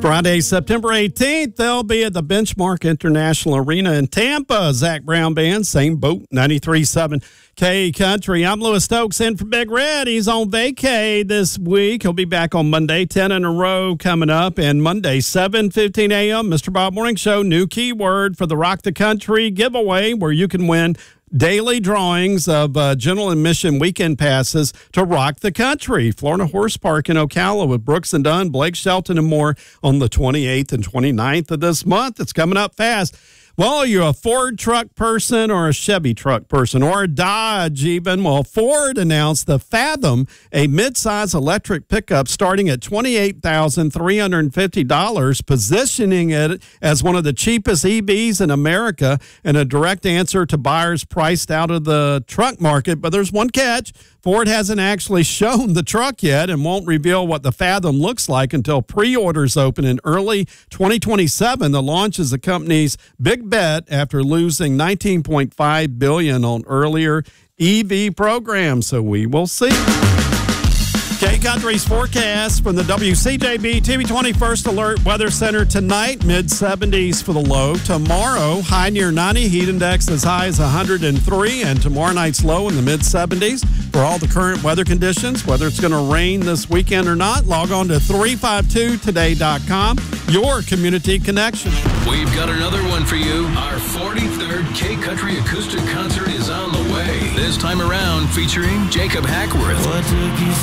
Friday, September 18th, they'll be at the Benchmark International Arena in Tampa. Zach Brown Band, same boat, 93.7 K Country. I'm Lewis Stokes in for Big Red. He's on vacay this week. He'll be back on Monday, 10 in a row coming up. And Monday, 7:15 a.m., Mr. Bob Morning Show, new keyword for the Rock the Country giveaway where you can win daily drawings of general admission weekend passes to Rock the Country, Florida Horse Park in Ocala with Brooks and Dunn, Blake Shelton, and more on the 28th and 29th of this month. It's coming up fast. Well, are you a Ford truck person or a Chevy truck person or a Dodge even? Well, Ford announced the Fathom, a midsize electric pickup starting at $28,350, positioning it as one of the cheapest EVs in America and a direct answer to buyers priced out of the truck market. But there's one catch. Ford hasn't actually shown the truck yet and won't reveal what the Fathom looks like until pre-orders open in early 2027. The launch is the company's big bet after losing $19.5 billion on earlier EV programs. So we will see. K Country's forecast from the WCJB TV 21st Alert Weather Center tonight, mid-70s for the low. Tomorrow, high near 90, heat index as high as 103, and tomorrow night's low in the mid-70s. For all the current weather conditions, whether it's going to rain this weekend or not, log on to 352today.com, your community connection. We've got another one for you. Our 43rd K Country Acoustic Concert is on the way. This time around featuring Jacob Hackworth.